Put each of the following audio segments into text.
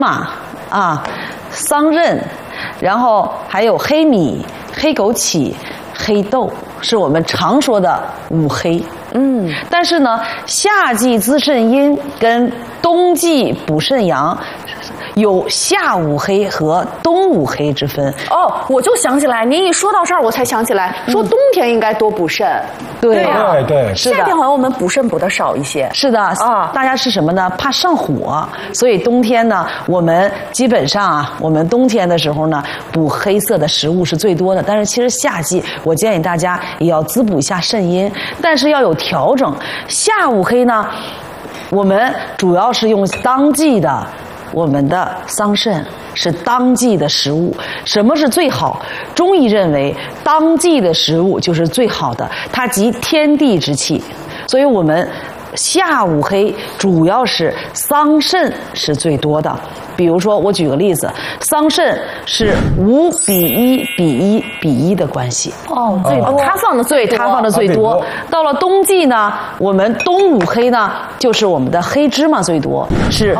马啊、桑葚，然后还有黑米、黑枸杞、黑豆，是我们常说的五黑。但是呢，夏季滋肾阴跟冬季补肾阳有夏五黑和冬五黑之分。 哦，我就想起来，您一说到这儿，我才想起来，说冬天应该多补肾。 对啊， 对， 是的。 夏天好像我们补肾补的少一些。 是的啊，大家是什么呢？怕上火，所以冬天呢，我们基本上啊，我们冬天的时候呢，补黑色的食物是最多的。但是其实夏季，我建议大家也要滋补一下肾阴，但是要有调整。夏五黑呢，我们主要是用当季的。我们的桑葚是当季的食物，什么是最好？中医认为，当季的食物就是最好的，它集天地之气，所以我们夏五黑主要是桑葚是最多的。比如说，我举个例子，桑葚是5:1:1:1的关系。 哦，最多，它放的最多， 它放的最多。到了冬季呢，我们冬五黑呢，就是我们的黑芝麻最多，是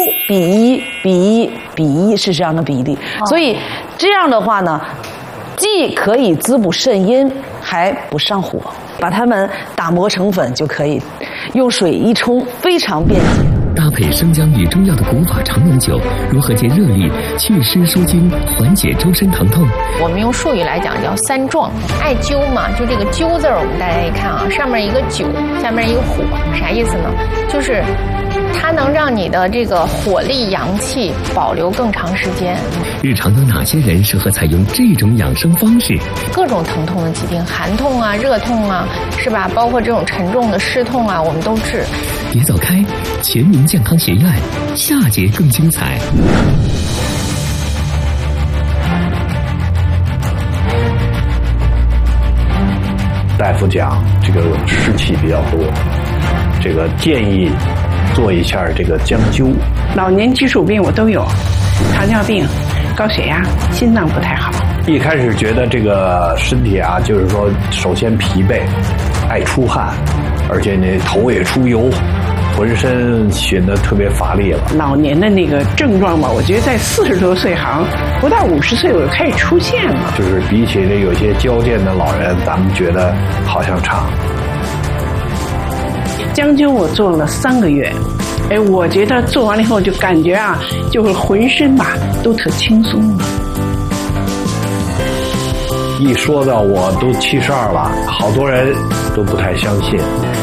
5:1:1:1，是这样的比例。所以这样的话呢，既可以滋补肾阴，还不上火。把它们打磨成粉就可以，用水一冲，非常便捷。 搭配生姜与中药的古法长龙酒，如何借热力祛湿舒筋，缓解周身疼痛？ 我们用术语来讲叫三壮。艾灸嘛，就这个灸字儿，我们大家一看啊，上面一个九，下面一个火，啥意思呢？就是它能让你的这个火力阳气保留更长时间。 日常有哪些人适合采用这种养生方式？ 各种疼痛的疾病，寒痛啊、热痛啊，是吧？包括这种沉重的湿痛啊，我们都治。 别走开，全民健康学院下节更精彩。 大夫讲这个湿气比较多，这个建议做一下这个姜灸。 老年基础病我都有，糖尿病、高血压、心脏不太好。 一开始觉得这个身体啊，就是说首先疲惫，爱出汗，而且呢头也出油，浑身显得特别乏力了。 老年的那个症状吧，我觉得在40多岁好像不到50岁我就开始出现了。 就是比起这有些矫健的老人，咱们觉得好像差。 姜灸我做了3个月，我觉得做完了以后就感觉啊，就是浑身吧都特轻松了。 一说到我都72了，好多人都不太相信。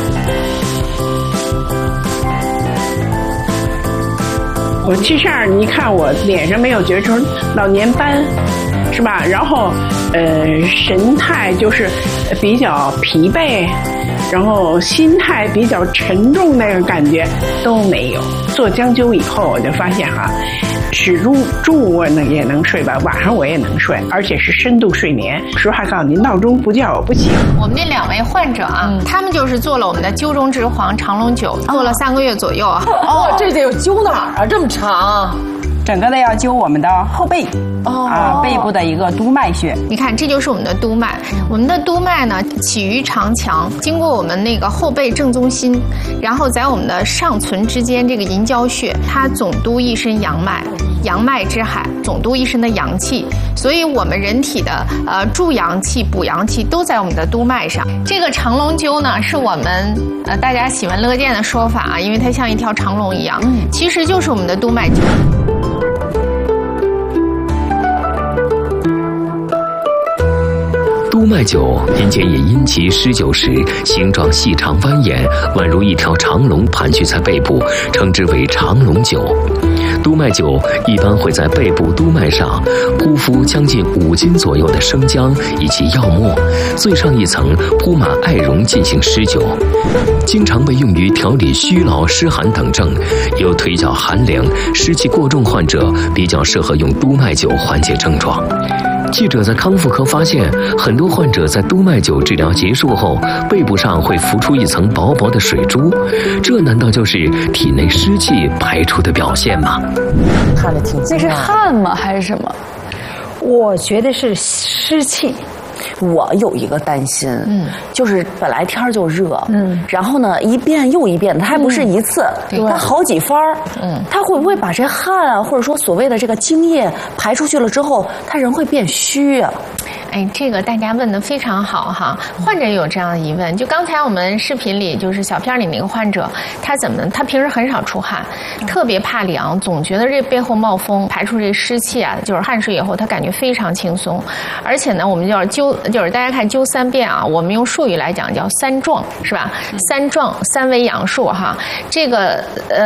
我72，你看我脸上没有觉出老年斑，是吧？然后神态就是比较疲惫，然后心态比较沉重，那个感觉都没有。做姜灸以后，我就发现哈，是中午我也能睡吧，晚上我也能睡，而且是深度睡眠。时候还告诉您，闹钟不叫我不醒。 我们那2位患者啊，他们就是做了我们的灸中之黄长龙灸，做了3个月左右啊。 哦，这得有灸哪儿啊？这么长？ 整个的要灸我们的后背，背部的一个督脉穴。 你看，这就是我们的督脉。我们的督脉呢，起于长强，经过我们那个后背正中心，然后在我们的上唇之间这个银交穴，它总督一身阳脉，阳脉之海，总督一身的阳气。所以我们人体的助阳气、补阳气都在我们的督脉上。这个长龙灸呢，是我们大家喜闻乐见的说法啊，因为它像一条长龙一样，其实就是我们的督脉灸。 督脉灸民间也因其施灸时形状细长蜿蜒，宛如一条长龙盘踞在背部，称之为长龙灸。督脉灸一般会在背部督脉上铺敷将近5斤左右的生姜以及药末，最上一层铺满艾绒进行施灸。经常被用于调理虚劳、湿寒等症，有腿脚寒凉、湿气过重患者比较适合用督脉灸缓解症状。记者在康复科发现，很多患者在督脉灸治疗结束后，背部上会浮出一层薄薄的水珠，这难道就是体内湿气排出的表现吗？ 看着挺，那是汗吗？还是什么？ 我觉得是湿气， 我有一个担心，就是本来天儿就热，然后呢一遍又一遍的，它还不是一次，它好几番儿，它会不会把这汗啊，或者说所谓的这个精液排出去了之后，它人会变虚啊？ 哎，这个大家问的非常好哈，患者也有这样的疑问。就刚才我们视频里，就是小片里那个患者，他怎么呢？他平时很少出汗，特别怕凉，总觉得这背后冒风，排出这湿气啊，就是汗水以后，他感觉非常轻松。而且呢，我们就是大家看灸3遍啊，我们用术语来讲叫3壮，是吧？3壮3为阳数哈。这个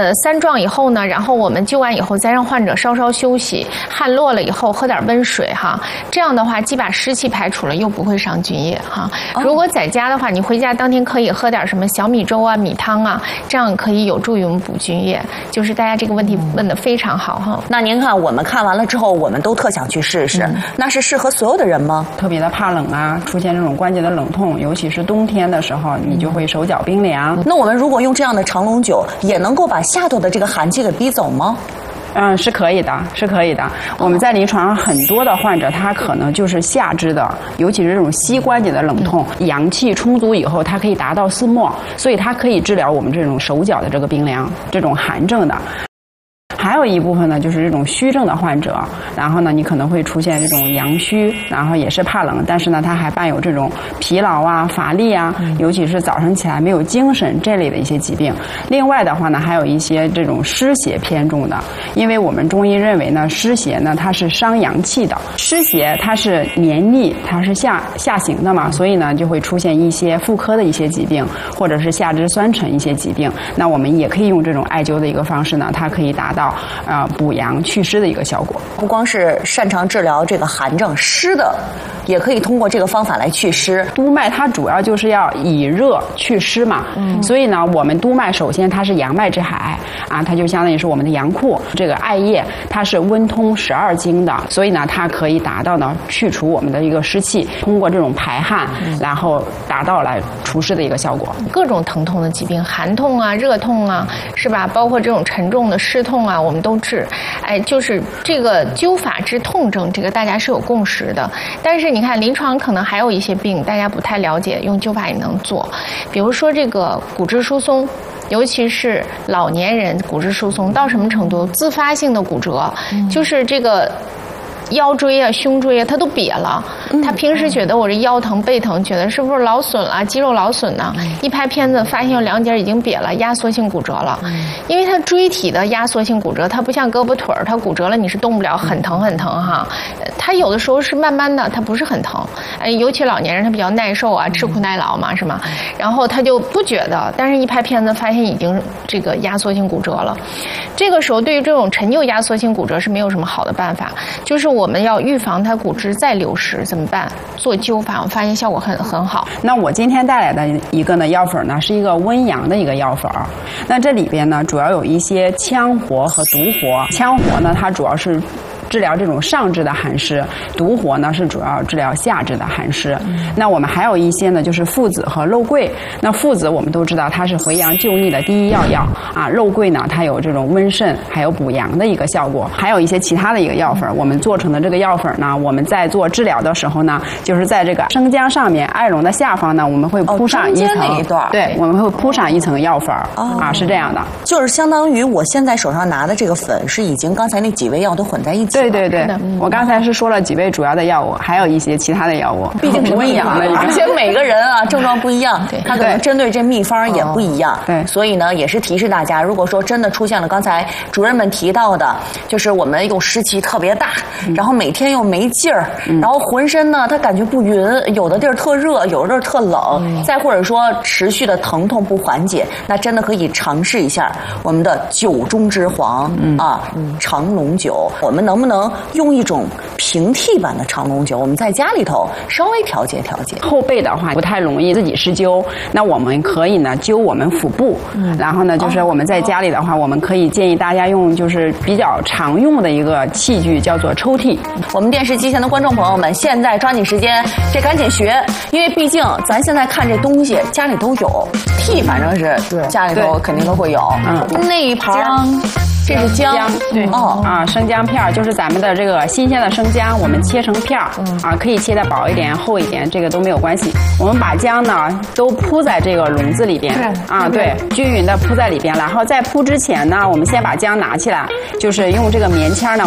3壮以后呢，然后我们灸完以后，再让患者稍稍休息，汗落了以后喝点温水哈。这样的话，既把湿气排除了，又不会伤菌液哈。如果在家的话，你回家当天可以喝点什么小米粥啊、米汤啊，这样可以有助于我们补菌液。就是大家这个问题问得非常好哈。 那您看，我们看完了之后，我们都特想去试试，那是适合所有的人吗？ 特别的怕冷啊，出现这种关节的冷痛，尤其是冬天的时候，你就会手脚冰凉。 那我们如果用这样的长龙灸，也能够把下头的这个寒气给逼走吗？ 是可以的，是可以的。我们在临床上很多的患者，他可能就是下肢的，尤其是这种膝关节的冷痛，阳气充足以后，它可以达到4末，所以它可以治疗我们这种手脚的这个冰凉、这种寒症的。还有一部分呢，就是这种虚症的患者，然后呢，你可能会出现这种阳虚，然后也是怕冷，但是呢，它还伴有这种疲劳啊、乏力啊，尤其是早上起来没有精神这类的一些疾病。另外的话呢，还有一些这种湿邪偏重的，因为我们中医认为呢，湿邪呢它是伤阳气的，湿邪它是黏腻，它是下行的嘛，所以呢就会出现一些妇科的一些疾病，或者是下肢酸沉一些疾病。那我们也可以用这种艾灸的一个方式呢，它可以达到补阳祛湿的一个效果。 不光是擅长治疗这个寒症，湿的也可以通过这个方法来祛湿。 督脉它主要就是要以热祛湿嘛，所以呢，我们督脉首先它是阳脉之海啊，它就相当于是我们的阳库。这个艾叶它是温通12经的，所以呢，它可以达到呢去除我们的一个湿气，通过这种排汗，然后达到来除湿的一个效果。 各种疼痛的疾病，寒痛啊、热痛啊，是吧？包括这种沉重的湿痛啊，我们都治。哎，就是这个灸法治痛症，这个大家是有共识的。但是你看，临床可能还有一些病大家不太了解，用灸法也能做。比如说这个骨质疏松，尤其是老年人骨质疏松到什么程度？自发性的骨折，就是这个腰椎啊、胸椎啊，它都瘪了。他平时觉得我这腰疼、背疼，觉得是不是劳损了、肌肉劳损呢？一拍片子发现有2节已经瘪了，压缩性骨折了。因为它椎体的压缩性骨折，它不像胳膊腿儿，它骨折了你是动不了，很疼很疼哈。它有的时候是慢慢的，它不是很疼。尤其老年人他比较耐受啊，吃苦耐劳嘛，是吗？然后他就不觉得，但是一拍片子发现已经这个压缩性骨折了。这个时候对于这种陈旧压缩性骨折是没有什么好的办法，就是我们要预防它骨质再流失，怎么办？做灸法，我发现效果很好。 那我今天带来的一个呢药粉呢，是一个温阳的一个药粉。那这里边呢，主要有一些羌活和独活。羌活呢，它主要是治疗这种上肢的寒湿，独活呢是主要治疗下肢的寒湿。那我们还有一些呢，就是附子和肉桂。那附子我们都知道它是回阳救逆的第一要啊，肉桂呢它有这种温肾还有补阳的一个效果。还有一些其他的一个药粉，我们做成的这个药粉呢，我们在做治疗的时候呢，就是在这个生姜上面，艾绒的下方呢，我们会铺上一层， 那一段， 对，我们会铺上一层药粉啊，是这样的， 就是相当于我现在手上拿的这个粉是已经刚才那几味药都混在一起。 对对对，我刚才是说了几味主要的药物，还有一些其他的药物， 毕竟是温阳的，而且每个人啊症状不一样，他可能针对这秘方也不一样。 对， 所以呢也是提示大家，如果说真的出现了刚才主任们提到的，就是我们又湿气特别大，然后每天又没劲儿，然后浑身呢他感觉不匀，有的地儿特热，有的地儿特冷，再或者说持续的疼痛不缓解，那真的可以尝试一下我们的灸中之皇长龙灸。我们能不能用一种平替版的长龙灸，我们在家里头稍微调节调节？ 后背的话不太容易自己施灸，那我们可以呢灸我们腹部，然后呢就是我们在家里的话，我们可以建议大家用就是比较常用的一个器具，叫做抽屉。 我们电视机前的观众朋友们，现在抓紧时间，这赶紧学，因为毕竟咱现在看这东西家里都有，屉反正是家里头肯定都会有，那一盘这是姜， 对， 哦啊，生姜片儿就是咱们的这个新鲜的生姜，我们切成片儿，啊，可以切的薄一点、厚一点，这个都没有关系。我们把姜呢都铺在这个笼子里边，啊，对，均匀的铺在里边。然后在铺之前呢，我们先把姜拿起来，就是用这个棉签呢